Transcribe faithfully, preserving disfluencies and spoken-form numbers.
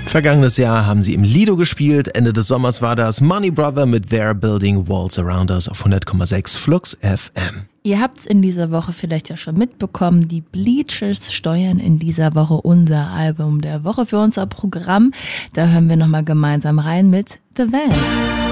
Vergangenes Jahr haben sie im Lido gespielt. Ende des Sommers war das Money Brother mit They're Building Walls Around Us auf hundert Komma sechs Flux F M. Ihr habt's in dieser Woche vielleicht ja schon mitbekommen, die Bleachers steuern in dieser Woche unser Album der Woche für unser Programm. Da hören wir nochmal gemeinsam rein mit The Van.